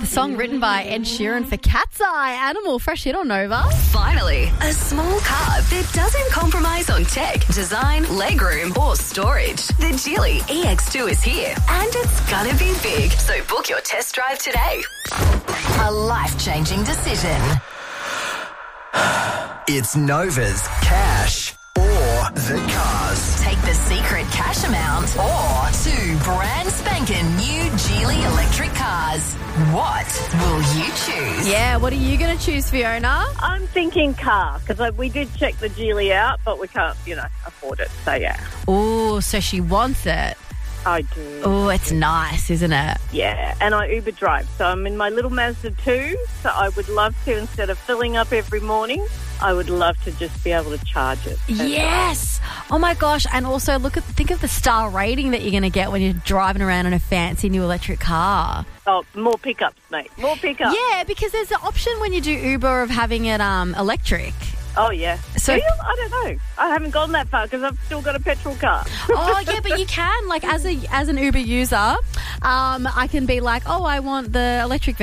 The song written by Ed Sheeran for Cat's Eye, Animal, fresh hit on Nova. Finally, a small car that doesn't compromise on tech, design, legroom or storage. The Geely EX2 is here and it's gonna be big. So book your test drive today. A life-changing decision. It's Nova's Cash or the Cars. Take the secret cash amount or 2 brand spanking new Geely electric cars. What will you choose? Yeah, what are you going to choose, Fiona? I'm thinking car, because we did check the Geely out, but we can't, afford it. So, yeah. Oh, so she wants it. I do. Oh, it's nice, isn't it? Yeah, and I Uber drive. So I'm in my little Mazda 2, so I would love to, instead of filling up every morning, I would love to just be able to charge it. Yes. Oh, my gosh. And also, think of the star rating that you're going to get when you're driving around in a fancy new electric car. Oh, more pickups, mate. More pickups. Yeah, because there's the option when you do Uber of having it electric. Oh, yeah. So, do you? I don't know. I haven't gone that far because I've still got a petrol car. Oh, yeah, but you can. Like, as an Uber user, I can be like, oh, I want the electric